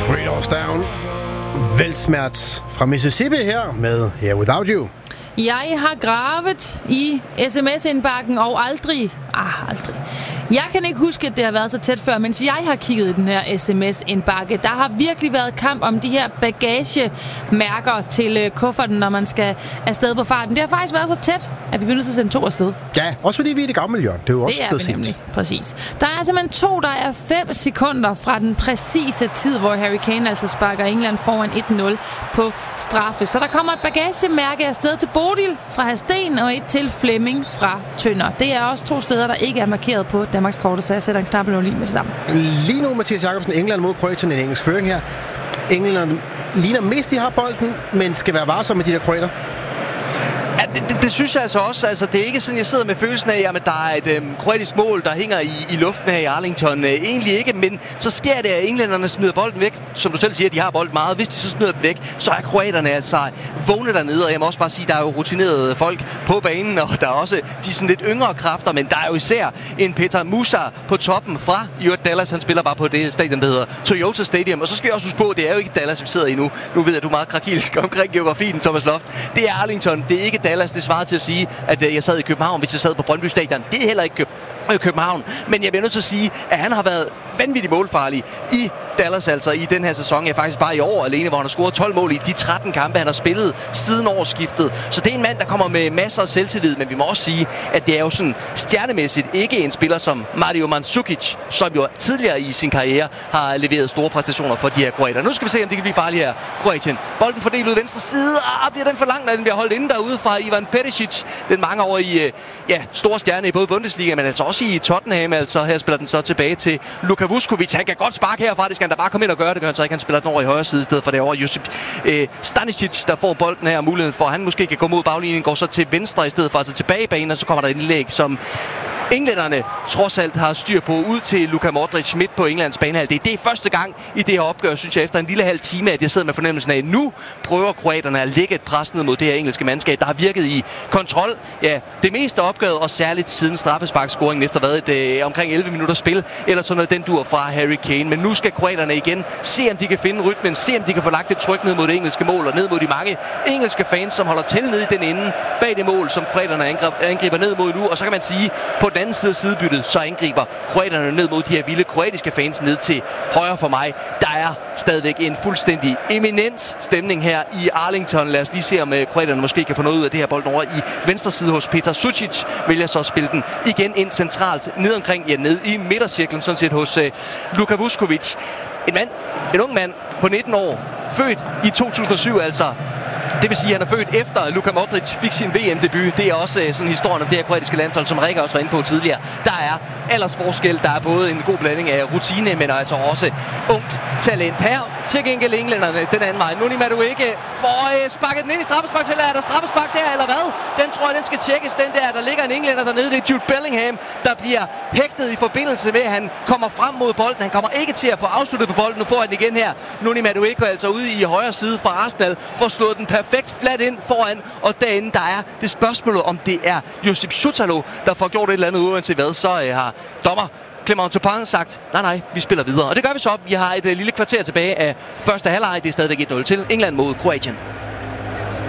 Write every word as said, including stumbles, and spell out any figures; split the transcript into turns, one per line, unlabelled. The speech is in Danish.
Three Doors Down. Velsmert fra Mississippi her med Here Without You.
Jeg har gravet i sms-indbakken og aldrig, ah, aldrig. Jeg kan ikke huske, at det har været så tæt før, mens jeg har kigget i den her sms-indbakke. Der har virkelig været kamp om de her bagagemærker til kufferten, når man skal afsted på farten. Det har faktisk været så tæt, at vi bliver nødt til at sende to afsted.
Ja, også fordi vi er i det gamle hjørne. Det er jo også
det er vi nemlig, præcis. Der er simpelthen to, der er fem sekunder fra den præcise tid, hvor Harry Kane altså sparker England foran et nul på straffe. Så der kommer et bagagemærke afsted til Bodil fra Hadsten og et til Flemming fra Tønder. Det er også to steder, der ikke er markeret på Danmarks kortet, så jeg sætter en knap lige med det samme.
Lige nu, Mathias Jacobsen, England mod Kroatien, en engelsk føring her. England ligner mest, de har bolden, men skal være varsom med de der kroater.
Ja, det, det, det synes jeg altså også. Altså, det er ikke sådan, jeg sidder med følelsen af, at der er et øhm, kroatisk mål, der hænger i, i luften her i Arlington. Øh, egentlig ikke, men så sker det, at englænderne smider bolden væk. Som du selv siger, de har bolden meget. Hvis de så smider den væk, så er kroaterne altså vågne dernede. Og jeg må også bare sige, der er jo rutinerede folk på banen, og der er også de sådan lidt yngre kræfter, men der er jo især en Petar Musa på toppen fra Jørg Dallas. Han spiller bare på det stadion, der hedder Toyota Stadium. Og så skal jeg også huske på, at det er jo ikke Dallas, vi sidder i nu. Nu ved jeg, at du er meget krakilsk omkring geografien, Thomas Loft. Det er Arlington, det er ikke Dallas. Det svarer til at sige, at jeg sad i København, hvis jeg sad på Brøndby Stadion. Det er heller ikke København. Men jeg bliver nødt til at sige, at han har været vanvittigt målfarlig i Dallas, altså i den her sæson. Ja, faktisk bare i år alene, hvor han har scoret tolv mål i de tretten kampe, han har spillet siden årsskiftet. Så det er en mand, der kommer med masser af selvtillid, men vi må også sige, at det er jo sådan stjernemæssigt ikke en spiller som Mario Mandzukic, som jo tidligere i sin karriere har leveret store præstationer for de her kroater. Nu skal vi se, om det kan blive farligt her. Kroatien. Bolden fordelt ud venstre side. Ah, bliver den for langt, når den bliver holdt inde derude fra Ivan Perisic. Den mange år i ja, store stjerne i både Bundesliga, men altså også i Tottenham. Altså her spiller den så tilbage til Luka Vuskovic. Han kan godt sparke herfra, det skal han da bare komme ind og gøre. Det gør han så ikke. Han spiller den over i højre side i stedet for det over Josip øh, Stanisic, der får bolden her, muligheden for, at han måske kan gå mod baglinjen, går så til venstre i stedet for, altså tilbage i banen, og så kommer der et indlæg, som englænderne trods alt har styr på ud til Luka Modric midt på Englands banehalvdel. Det er første gang i det her opgør, synes jeg, efter en lille halv time, at jeg sidder med fornemmelsen af, at nu prøver kroaterne at lægge et pres ned mod det her engelske mandskab, der har virket i kontrol. Ja, det meste af opgøret, og særligt siden straffesparkscoringen efter hvad, et, øh, omkring elleve minutter spil, eller sådan noget, den dur fra Harry Kane. Men nu skal kroaterne igen se, om de kan finde rytmen, se, om de kan få lagt et tryk ned mod det engelske mål, og ned mod de mange engelske fans, som holder til nede i den ende bag det mål, som kroaterne angriber ned mod nu. Og så kan man sige, på den anden side af sidebyttet, så angriber kroaterne ned mod de her vilde kroatiske fans ned til højre for mig. Der er stadigvæk en fuldstændig eminent stemning her i Arlington. Lad os lige se, om kroaterne måske kan få noget ud af det her bold over i venstre side hos Petar Sucic. Vælger så at spille den igen ind centralt, ned omkring, ja, ned i midtercirklen, sådan set hos uh, Luka Vuskovic. En mand, en ung mand på nitten år, født i to tusind og syv altså. Det vil sige, at han er født efter Luka Modric fik sin V M-debut. Det er også sådan historien om det her kroatiske landshold, som Rikke også var inde på tidligere. Der er aldersforskel, der er både en god blanding af rutine, men altså også ungt talent. Her til gengæld englænderne den anden vej. Noni Madueke får øh, sparket den ind i straffespark. Er der straffespark der, eller hvad? Den tror jeg, den skal tjekkes. Den der, der ligger en englænder dernede. Det er Jude Bellingham, der bliver hægtet i forbindelse med, at han kommer frem mod bolden. Han kommer ikke til at få afsluttet på bolden. Nu får han den igen her. Noni Madueke altså ude i højre side fra Arsenal, får slået den perfekt flat ind foran. Og derinde, der er det spørgsmål, om det er Josip Šutalo, der får gjort et eller andet uanset hvad. Så øh, har dommer Clement Turpin sagt, nej nej, vi spiller videre. Og det gør vi så. Vi har et uh, lille kvarter tilbage af første halvleg. Det er stadigvæk et nul til England mod Kroatien.